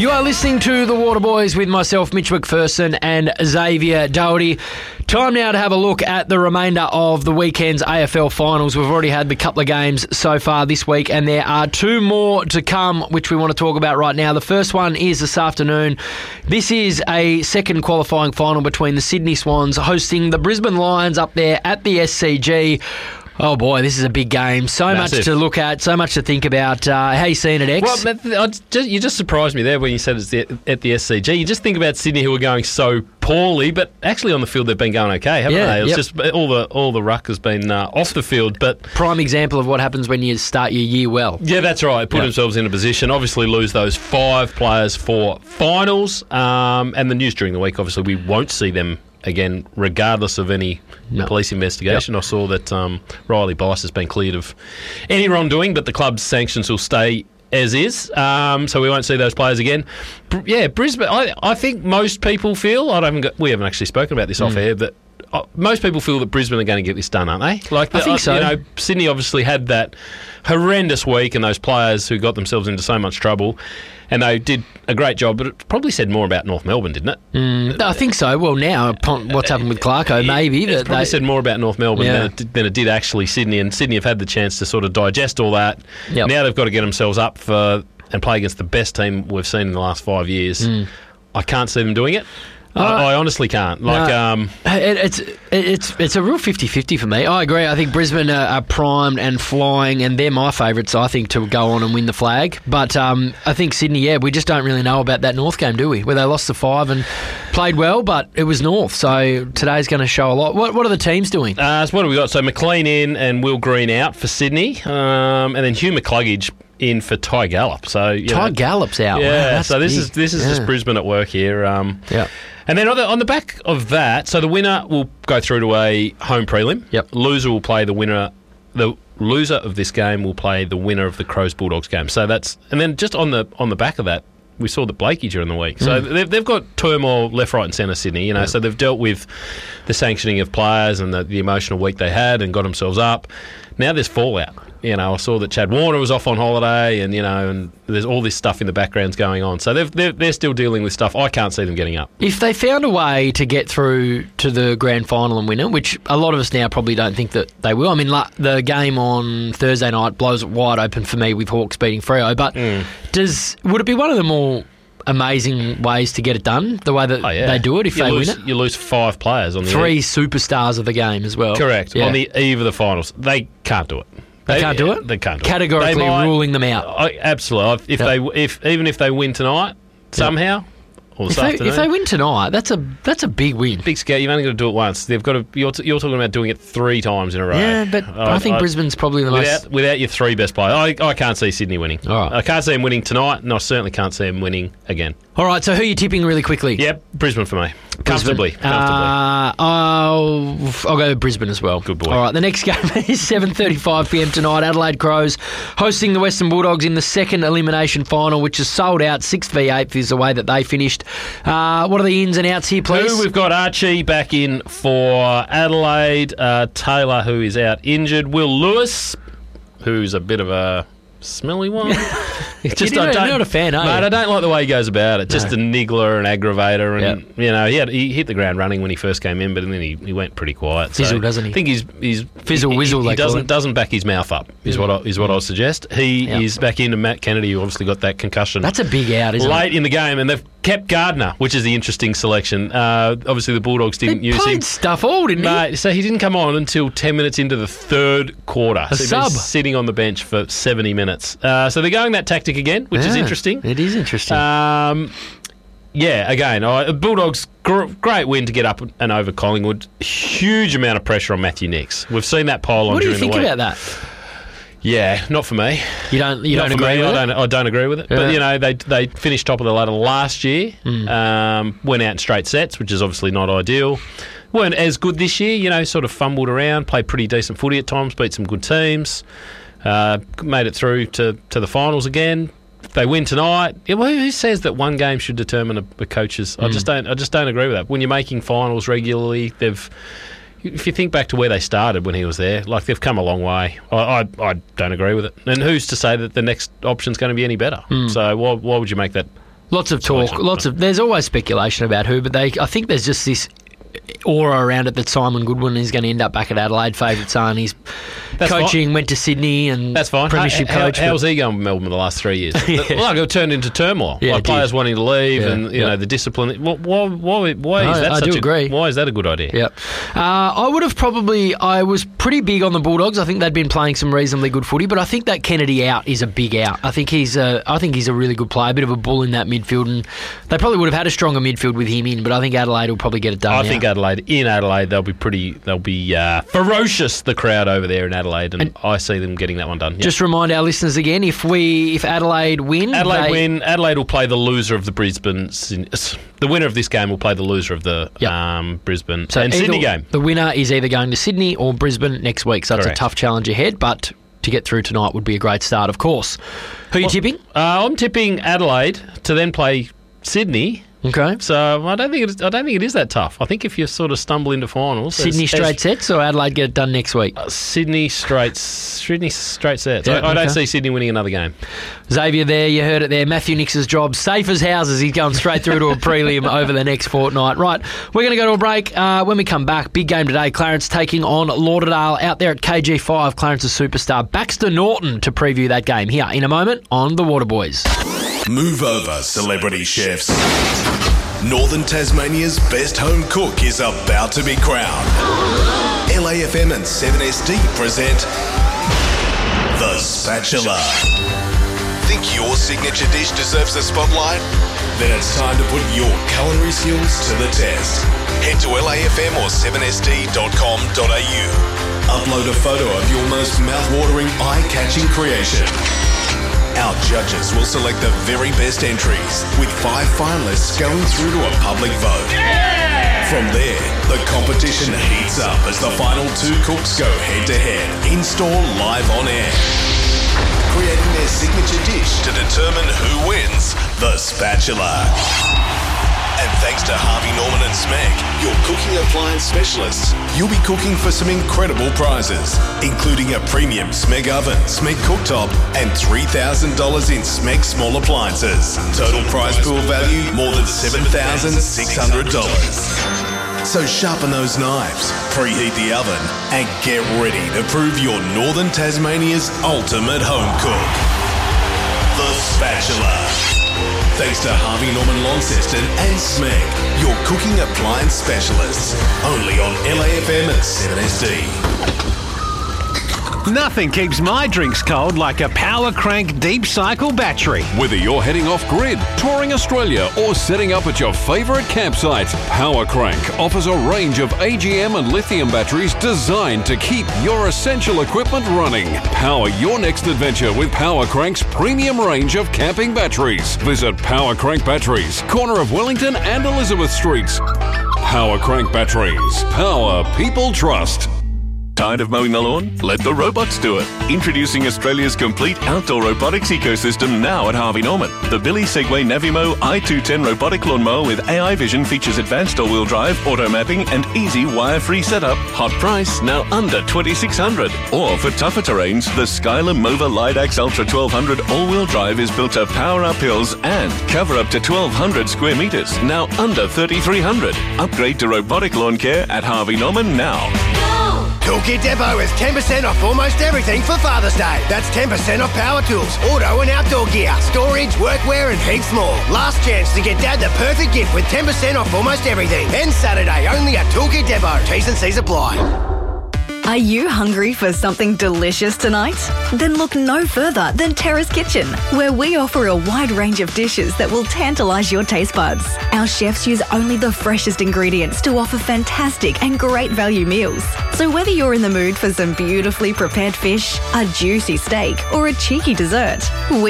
You are listening to The Waterboys with myself, Mitch McPherson, and Xavier Doherty. Time now to have a look at the remainder of the weekend's AFL finals. We've already had the couple of games so far this week, and there are two more to come, which we want to talk about right now. The first one is this afternoon. This is a second qualifying final between the Sydney Swans hosting the Brisbane Lions up there at the SCG. Oh boy, this is a big game. So Massive. much to look at, so much to think about. How you seeing it, X? Well, you just surprised me there when you said it's at the SCG. You just think about Sydney, who are going so poorly, but actually on the field they've been going okay, haven't they? It's just all the ruck has been off the field. But prime example of what happens when you start your year well. Yeah, that's right. Put themselves in a position. Obviously lose those 5 players for finals, and the news during the week. Obviously, we won't see them again, regardless of any police investigation. I saw that Riley Bice has been cleared of any wrongdoing, but the club's sanctions will stay as is, so we won't see those players again. Brisbane, I think most people feel, we haven't actually spoken about this off air, but most people feel that Brisbane are going to get this done, aren't they? I think so. Sydney obviously had that horrendous week and those players who got themselves into so much trouble, and they did a great job, but it probably said more about North Melbourne, didn't it? I think so. Well, now, upon what's happened with Clarko, maybe. It probably said more about North Melbourne than it did actually Sydney, and Sydney have had the chance to sort of digest all that. Yep. Now they've got to get themselves up for and play against the best team we've seen in the last 5 years. I can't see them doing it. I honestly can't. It's a real 50-50 for me. I agree. I think Brisbane are primed and flying, and they're my favourites, I think, to go on and win the flag. But I think Sydney, we just don't really know about that North game, do we? Where they lost the 5 and played well, but it was North. So today's going to show a lot. What are the teams doing? So what have we got? So McLean in and Will Green out for Sydney, and then Hugh McCluggage in for Ty Gallop. So Gallop's out. Yeah. Wow, so this is just Brisbane at work here. And then on the back of that, so the winner will go through to a home prelim. Yep. Loser will play the winner. The loser of this game will play the winner of the Crows Bulldogs game. So and then just on the back of that, we saw the Blakey during the week. So they've got turmoil left, right, and centre, Sydney. So they've dealt with the sanctioning of players and the emotional week they had and got themselves up. Now there's fallout. I saw that Chad Warner was off on holiday, and there's all this stuff in the backgrounds going on. So they're still dealing with stuff. I can't see them getting up. If they found a way to get through to the grand final and win it, which a lot of us now probably don't think that they will. I mean, the game on Thursday night blows it wide open for me with Hawks beating Freo. But would it be one of the more amazing ways to get it done, the way that they do it if they win it? You lose 5 players on the 3 superstars of the game as well. Correct. Yeah. On the eve of the finals. They can't do it. They can't do it? They can't do Categorically ruling them out. Absolutely. Even if they win tonight, somehow, or this afternoon. If they win tonight, that's a big win. Big scare. You've only got to do it once. They've got to. You're talking about doing it 3 times in a row. Yeah, but I think Brisbane's probably the most... Without your 3 best players. I can't see Sydney winning. All right. I can't see them winning tonight, and I certainly can't see them winning again. All right, so who are you tipping really quickly? Yep, Brisbane for me. Comfortably. I'll go with Brisbane as well. Good boy. All right, the next game is 7:35pm tonight. Adelaide Crows hosting the Western Bulldogs in the second elimination final, which is sold out. 6th v 8th is the way that they finished. What are the ins and outs here, please? We've got Archie back in for Adelaide. Taylor, who is out injured. Will Lewis, who's a bit of a smelly one. You're not a fan, are you? Mate, I don't like the way he goes about it. Just a niggler and aggravator. And, he hit the ground running when he first came in, but then he went pretty quiet. Fizzle, doesn't he? I think he's fizzle-whizzle. He doesn't back his mouth up, is what I suggest. He is back into Matt Kennedy, who obviously got that concussion. That's a big out, isn't it? Late in the game, and they've kept Gardner, which is the interesting selection. Obviously, the Bulldogs didn't use him. Played stuff all, didn't he? So he didn't come on until 10 minutes into the third quarter. A sub. He's sitting on the bench for 70 minutes. So they're going that tactic again, which is interesting. It is interesting. Again, Bulldogs, great win to get up and over Collingwood. Huge amount of pressure on Matthew Nicks. We've seen that pile on during the week. What do you think about that? Yeah, not for me. You don't agree with it? I don't agree with it. Yeah. But, they finished top of the ladder last year, went out in straight sets, which is obviously not ideal. Weren't as good this year, sort of fumbled around, played pretty decent footy at times, beat some good teams, made it through to the finals again. If they win tonight, who says that one game should determine a coach's? I just don't agree with that. When you're making finals regularly, if you think back to where they started when he was there, they've come a long way. I don't agree with it. And who's to say that the next option's going to be any better? So why would you make that Lots of talk. There's always speculation about who, but I think there's just this aura around it that Simon Goodwin is going to end up back at Adelaide. Favourite son. He's coaching, fine. Went to Sydney and that's fine. Premiership coach. How's he going with Melbourne the last 3 years? Look, it turned into turmoil. Yeah, players wanting to leave and you know the discipline. Why is that agree. Why is that a good idea? Yep. I was pretty big on the Bulldogs. I think they'd been playing some reasonably good footy, but I think that Kennedy out is a big out. I think he's a really good player, a bit of a bull in that midfield, and they probably would have had a stronger midfield with him in, but I think Adelaide will probably get it done. I think Adelaide they'll be ferocious, the crowd over there in Adelaide, and I see them getting that one done. Yep. Just remind our listeners again, if Adelaide win... Adelaide will play the loser of the Brisbane... The winner of this game will play the loser of the Brisbane and Sydney game. The winner is either going to Sydney or Brisbane next week, so it's a tough challenge ahead, but to get through tonight would be a great start, of course. Who are you tipping? I'm tipping Adelaide to then play Sydney. Okay. So I don't think it is that tough. I think if you sort of stumble into finals... Sydney straight sets or Adelaide get it done next week? Sydney straight sets. Yeah, I don't see Sydney winning another game. Xavier there, you heard it there. Matthew Nix's job, safe as houses. He's going straight through to a prelim over the next fortnight. Right, we're going to go to a break. When we come back, big game today. Clarence taking on Lauderdale out there at KG5. Clarence's superstar Baxter Norton to preview that game here in a moment on The Waterboys. Move over, celebrity chefs. Northern Tasmania's best home cook is about to be crowned. LAFM and 7SD present The Spatula. Think your signature dish deserves the spotlight? Then it's time to put your culinary skills to the test. Head to LAFM or 7sd.com.au. Upload a photo of your most mouth-watering, eye-catching creation. Our judges will select the very best entries, with 5 finalists going through to a public vote. Yeah! From there, the competition heats up as the final 2 cooks go head-to-head, in-store live on air, creating their signature dish to determine who wins The Spatula. And thanks to Harvey Norman and Smeg, your cooking appliance specialists, you'll be cooking for some incredible prizes, including a premium Smeg oven, Smeg cooktop, and $3,000 in Smeg small appliances. Total prize pool value more than $7,600. So sharpen those knives, preheat the oven, and get ready to prove you're Northern Tasmania's ultimate home cook. The Spatula. Thanks to Harvey Norman Launceston and Smeg, your cooking appliance specialists. Only on LAFM and 7SD. Nothing keeps my drinks cold like a Power Crank Deep Cycle battery. Whether you're heading off-grid, touring Australia, or setting up at your favourite campsite, Power Crank offers a range of AGM and lithium batteries designed to keep your essential equipment running. Power your next adventure with Power Crank's premium range of camping batteries. Visit Power Crank Batteries, corner of Wellington and Elizabeth Streets. Power Crank Batteries. Power people trust. Tired of mowing the lawn? Let the robots do it. Introducing Australia's complete outdoor robotics ecosystem now at Harvey Norman. The Billy Segway Navimo i210 robotic lawnmower with AI vision features advanced all-wheel drive, auto mapping, and easy wire-free setup. Hot price, now under $2,600. Or for tougher terrains, the Skyler Mova Lidax Ultra 1200 all-wheel drive is built to power up hills and cover up to 1,200 square metres, now under $3,300. Upgrade to robotic lawn care at Harvey Norman now. Toolkit Depot is 10% off almost everything for Father's Day. That's 10% off power tools, auto and outdoor gear, storage, workwear and heaps more. Last chance to get Dad the perfect gift with 10% off almost everything. Ends Saturday only at Toolkit Depot. T's and C's apply. Are you hungry for something delicious tonight? Then look no further than Terrace Kitchen, where we offer a wide range of dishes that will tantalise your taste buds. Our chefs use only the freshest ingredients to offer fantastic and great value meals. So whether you're in the mood for some beautifully prepared fish, a juicy steak, or a cheeky dessert, we